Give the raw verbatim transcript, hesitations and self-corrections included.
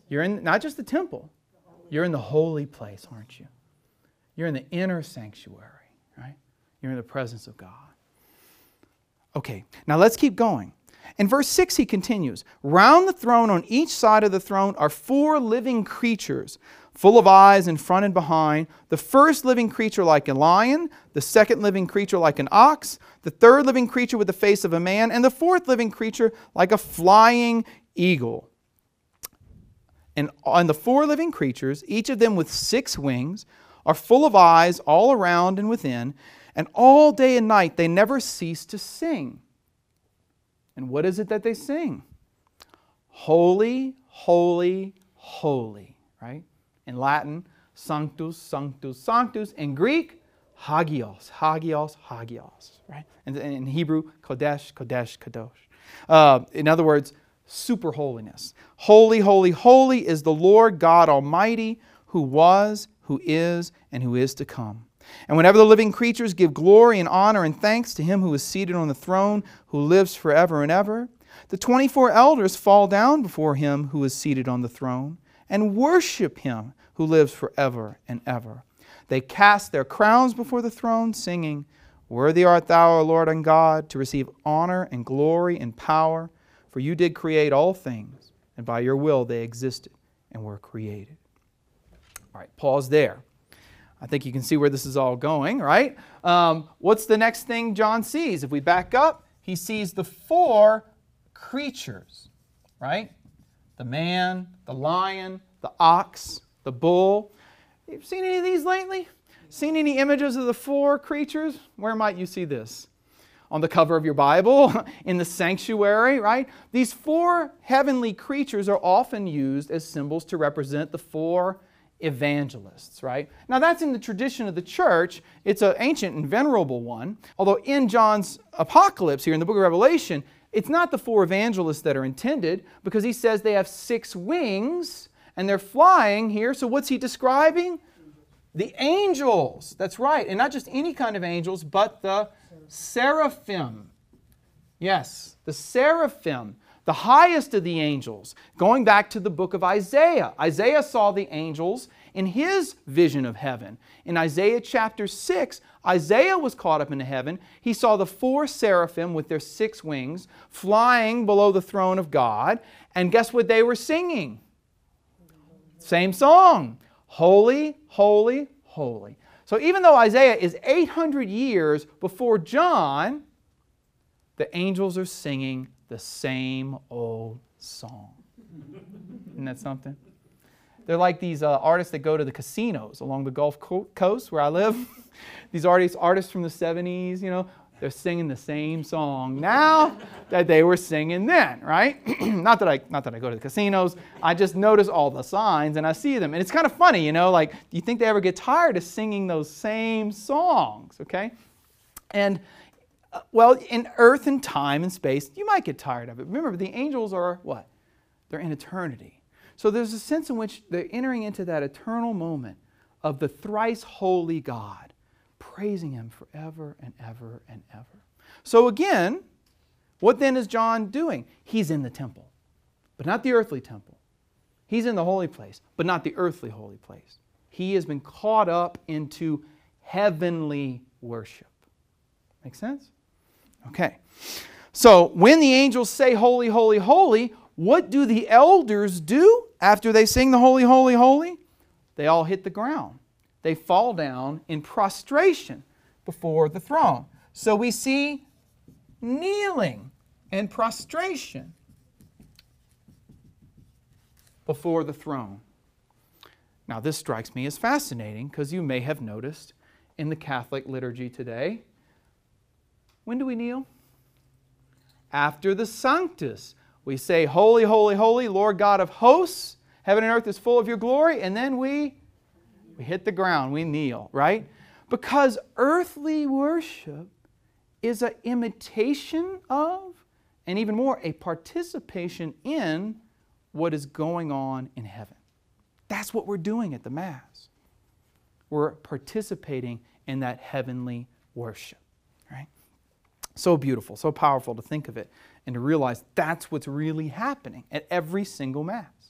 You're in not just the temple. You're in the holy place, aren't you? You're in the inner sanctuary, right? You're in the presence of God. Okay, now let's keep going. In verse six he continues, round the throne on each side of the throne are four living creatures, full of eyes in front and behind. The first living creature like a lion, the second living creature like an ox, the third living creature with the face of a man, and the fourth living creature like a flying eagle. And on the four living creatures, each of them with six wings, are full of eyes all around and within, and all day and night they never cease to sing. And what is it that they sing? Holy, holy, holy, right? In Latin, sanctus, sanctus, sanctus. In Greek, hagios, hagios, hagios, right? And in Hebrew, kodesh, kodesh, kadosh. Uh, in other words, super holiness. Holy, holy, holy is the Lord God Almighty, who was, who is, and who is to come. And whenever the living creatures give glory and honor and thanks to Him who is seated on the throne, who lives forever and ever, the twenty-four elders fall down before Him who is seated on the throne and worship Him who lives forever and ever. They cast their crowns before the throne, singing, Worthy art Thou, O Lord and God, to receive honor and glory and power, for You did create all things, and by Your will they existed and were created. All right, pause there. I think you can see where this is all going, right? Um, what's the next thing John sees? If we back up, he sees the four creatures, right? The man, the lion, the ox, the bull. You've seen any of these lately? Seen any images of the four creatures? Where might you see this? On the cover of your Bible, in the sanctuary, right? These four heavenly creatures are often used as symbols to represent the four evangelists, right? Now that's in the tradition of the church. It's an ancient and venerable one. Although in John's apocalypse here in the book of Revelation, it's not the four evangelists that are intended, because he says they have six wings and they're flying here. So what's he describing? The angels. That's right. And not just any kind of angels, but the seraphim. Yes, the seraphim. The highest of the angels, going back to the book of Isaiah. Isaiah saw the angels in his vision of heaven. In Isaiah chapter six, Isaiah was caught up into heaven. He saw the four seraphim with their six wings flying below the throne of God. And guess what they were singing? Same song. Holy, holy, holy. So even though Isaiah is eight hundred years before John, the angels are singing the same old song. Isn't that something? They're like these uh, artists that go to the casinos along the Gulf Coast where I live. These artists, artists from the seventies, you know, they're singing the same song now that they were singing then, right? not that I, not that I go to the casinos. I just notice all the signs and I see them, and it's kind of funny, you know. Like, do you think they ever get tired of singing those same songs? Okay, and Uh, well, in earth and time and space, you might get tired of it. Remember, the angels are what? They're in eternity. So there's a sense in which they're entering into that eternal moment of the thrice holy God, praising Him forever and ever and ever. So again, what then is John doing? He's in the temple, but not the earthly temple. He's in the holy place, but not the earthly holy place. He has been caught up into heavenly worship. Make sense? Okay. So when the angels say holy, holy, holy, what do the elders do after they sing the holy, holy, holy? They all hit the ground. They fall down in prostration before the throne. So we see kneeling and prostration before the throne. Now this strikes me as fascinating, because you may have noticed in the Catholic liturgy today, when do we kneel? After the Sanctus. We say, Holy, holy, holy, Lord God of hosts, heaven and earth is full of Your glory, and then we, we hit the ground, we kneel, right? Because earthly worship is an imitation of, and even more, a participation in what is going on in heaven. That's what we're doing at the Mass. We're participating in that heavenly worship, right? So beautiful, so powerful to think of it and to realize that's what's really happening at every single Mass.